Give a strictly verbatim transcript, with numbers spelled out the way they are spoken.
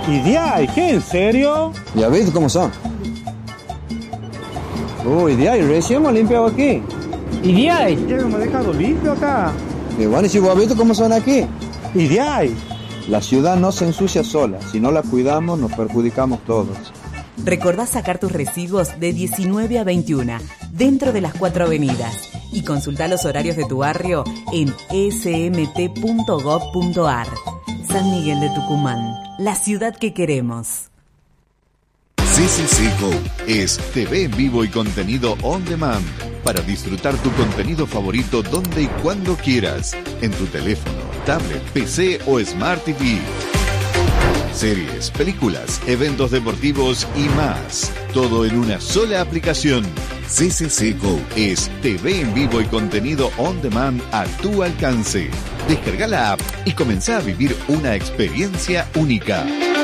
¿Y de ahí? ¿Qué? ¿En serio? Ya ves cómo son. Uy, de ahí, recién hemos limpiado aquí. ¿Y de ahí? Ya hemos dejado limpio acá. Y bueno, ¿y si vos has visto cómo son aquí? ¿Y de ahí? La ciudad no se ensucia sola. Si no la cuidamos, nos perjudicamos todos. Recordá sacar tus residuos de diecinueve a veintiuna, dentro de las cuatro avenidas. Y consultá los horarios de tu barrio en s m t punto gov punto a r. San Miguel de Tucumán, la ciudad que queremos. C C C Go es T V en vivo y contenido on demand para disfrutar tu contenido favorito donde y cuando quieras, en tu teléfono, tablet, P C o Smart T V. Series, películas, eventos deportivos y más. Todo en una sola aplicación. C C C Go es T V en vivo y contenido on demand a tu alcance. Descarga la app y comenzá a vivir una experiencia única.